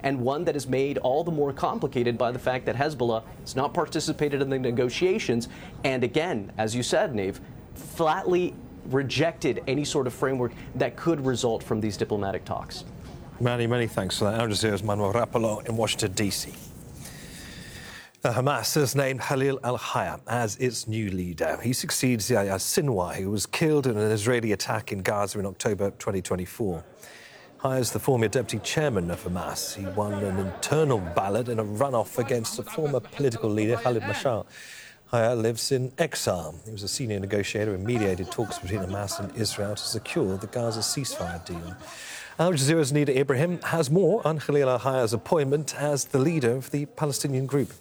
and one that is made all the more complicated by the fact that Hezbollah has not participated in the negotiations, and again, as you said, Nave, flatly rejected any sort of framework that could result from these diplomatic talks. Many thanks for that. Al Jazeera's Manuel Rapallo in Washington, D.C. Hamas has named Khalil al-Hayya as its new leader. He succeeds Yahya Sinwar, who was killed in an Israeli attack in Gaza in October 2024. Hayya is the former deputy chairman of Hamas. He won an internal ballot in a runoff against a former political leader, Khalid Mashal. Hayya lives in exile. He was a senior negotiator and mediated talks between Hamas and Israel to secure the Gaza ceasefire deal. Al Jazeera's Nida Ibrahim has more on Khalil al-Hayya's appointment as the leader of the Palestinian group.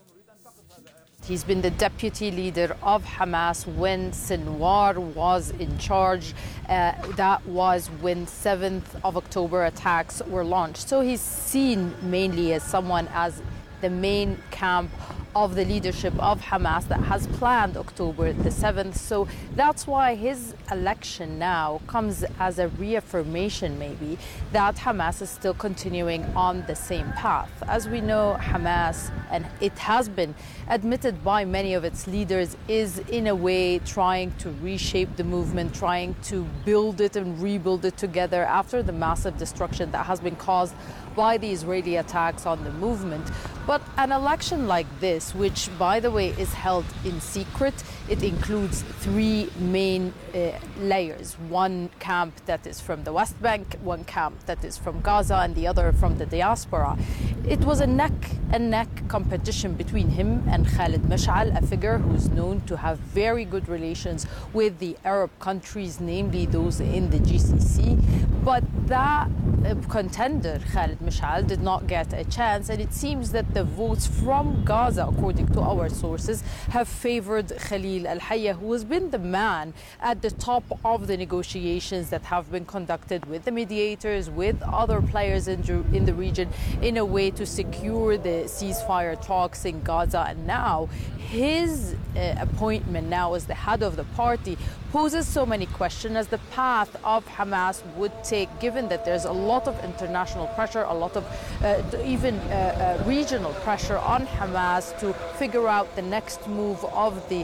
He's been the deputy leader of Hamas when Sinwar was in charge. That was when 7th of October attacks were launched. So he's seen mainly as someone as the main camp of the leadership of Hamas that has planned October the 7th. So that's why his election now comes as a reaffirmation, maybe, that Hamas is still continuing on the same path. As we know, Hamas, and it has been admitted by many of its leaders, is in a way trying to reshape the movement, trying to build it and rebuild it together after the massive destruction that has been caused by the Israeli attacks on the movement. But an election like this, which, by the way, is held in secret, it includes three main layers. One camp that is from the West Bank, one camp that is from Gaza, and the other from the diaspora. It was a neck-and-neck competition between him and Khalid Mashal, a figure who's known to have very good relations with the Arab countries, namely those in the GCC. But that contender, Khalid Mashal, did not get a chance, and it seems that the votes from Gaza, according to our sources, have favored Khalil al-Hayya, who has been the man at the top of the negotiations that have been conducted with the mediators, with other players in the region, in a way to secure the ceasefire talks in Gaza. And now his appointment now as the head of the party poses so many questions as the path of Hamas would take, given that there's a lot of international pressure, a lot of even regional pressure on Hamas to figure out the next move of the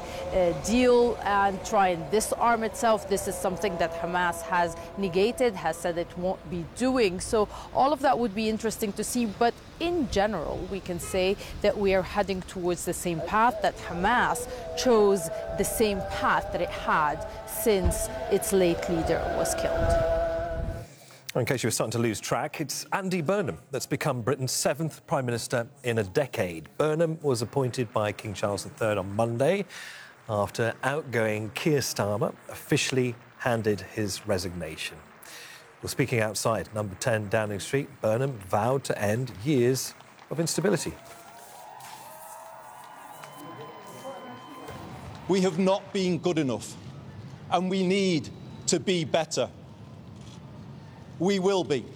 deal and try and disarm itself. This is something that Hamas has negated, has said it won't be doing. So all of that would be interesting to see. But in general, we can say that we are heading towards the same path, that Hamas chose the same path that it had since its late leader was killed. In case you were starting to lose track, it's Andy Burnham that's become Britain's 7th Prime Minister in a decade. Burnham was appointed by King Charles III on Monday after outgoing Keir Starmer officially handed his resignation. Well, speaking outside number 10 Downing Street, Burnham vowed to end years of instability. We have not been good enough, and we need to be better. We will be.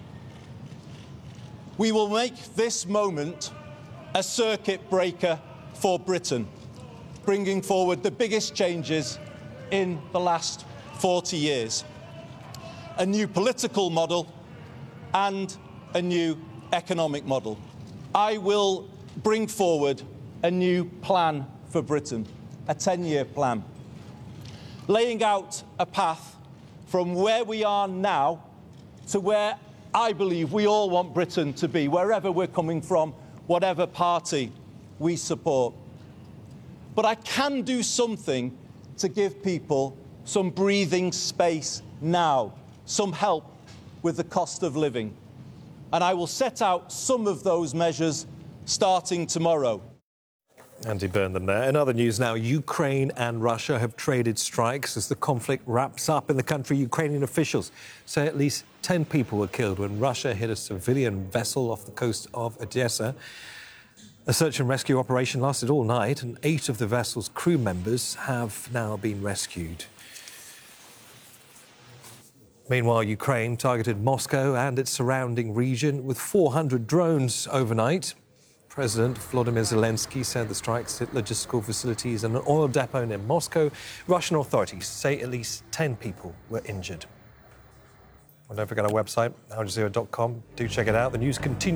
We will make this moment a circuit breaker for Britain, bringing forward the biggest changes in the last 40 years. A new political model and a new economic model. I will bring forward a new plan for Britain, a 10-year plan, laying out a path from where we are now to where I believe we all want Britain to be, wherever we're coming from, whatever party we support. But I can do something to give people some breathing space now, some help with the cost of living. And I will set out some of those measures starting tomorrow. Andy Burnham there. In other news now, Ukraine and Russia have traded strikes as the conflict wraps up in the country. Ukrainian officials say at least 10 people were killed when Russia hit a civilian vessel off the coast of Odessa. A search and rescue operation lasted all night, and 8 of the vessel's crew members have now been rescued. Meanwhile, Ukraine targeted Moscow and its surrounding region with 400 drones overnight. President Volodymyr Zelensky said the strikes hit logistical facilities and an oil depot near Moscow. Russian authorities say at least 10 people were injured. Well, don't forget our website, aljazeera.com. Do check it out. The news continues.